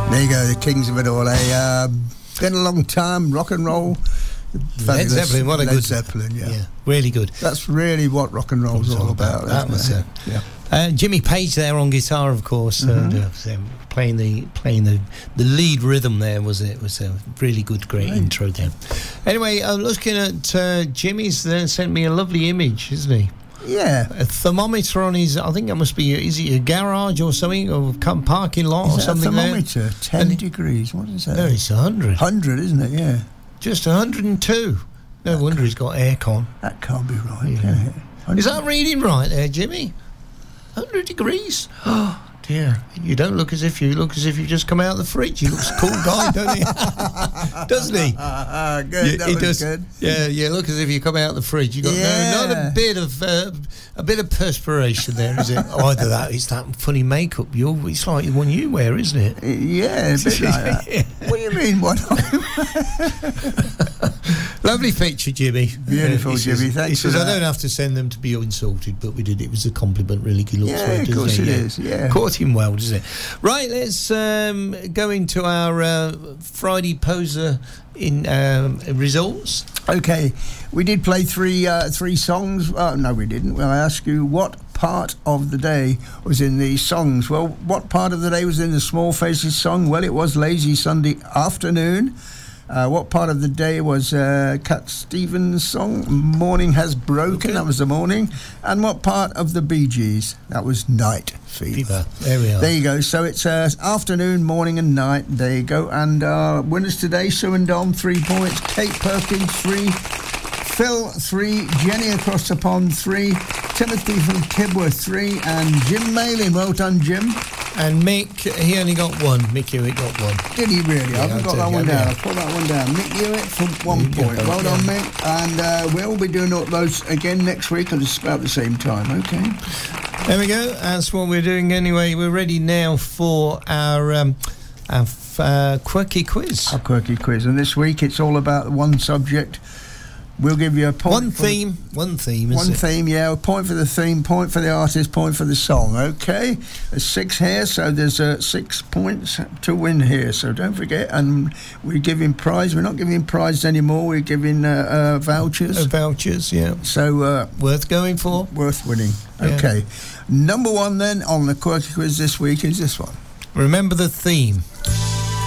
There you go, the kings of it all. Been a long time, rock and roll. Led Zeppelin, what a Led good Zeppelin, yeah, really good. That's really what rock and roll's all about. That was it. Yeah. Jimmy Page there on guitar, of course, playing the lead rhythm there. It was a really great intro there. Anyway, looking at Jimmy's there, sent me a lovely image, isn't he? Yeah. A thermometer on his, I think that must be, is it a garage or something, or parking lot or something there? Thermometer, 10 degrees, what is that? No, it's 100. 100, isn't it, yeah. Just 102. No wonder he's got aircon. That can't be right, Yeah. can it? Is that reading right there, Jimmy? 100 degrees? Oh, dear. You don't look as if you just come out of the fridge. He looks a cool guy, don't he? Doesn't he? Good, that was good. Yeah, you look as if you come out of the fridge. You got not a bit of perspiration there, is it? Either that, it's that funny makeup. It's like the one you wear, isn't it? Yeah, a bit like that. What do you mean, what? Lovely picture, Jimmy. Beautiful, Jimmy. Thanks. He says, I don't have to send them to be insulted, but we did. It was a compliment, really. He looks yeah, of course it is. Yeah. Caught him well, doesn't it? Right, let's go into our Friday poser in results. Okay, we did play three songs. No, we didn't. Well, I asked you what part of the day was in these songs. Well, what part of the day was in the Small Faces song? Well, it was Lazy Sunday Afternoon. What part of the day was Cat Stevens' song, Morning Has Broken? Okay. That was the morning. And what part of the Bee Gees? That was Night Fever. There we are. There you go. So it's afternoon, morning and night. There you go. And winners today, Sue and Dom, 3 points. Kate Perkins, 3. Phil, 3. Jenny across the pond, 3. Timothy from Kibworth, 3. And Jim Malin. Well done, Jim. And Mick, he only got 1. Mick Hewitt got 1. Did he really? I haven't got that one down. I'll put that one down. Mick Hewitt for 1 point. Well done, Mick. And we'll be doing all those again next week at just about the same time. Okay. There we go. That's what we're doing anyway. We're ready now for our quirky quiz. Our quirky quiz. And this week it's all about one subject. We'll give you a point. One theme, yeah. A point for the theme, point for the artist, point for the song. Okay, there's 6 here, so there's 6 points to win here. So don't forget, and we're giving prize. We're not giving prizes anymore. We're giving vouchers. Vouchers, yeah. So worth going for, worth winning. Yeah. Okay, number 1 then on the quirky quiz this week is this one. Remember the theme.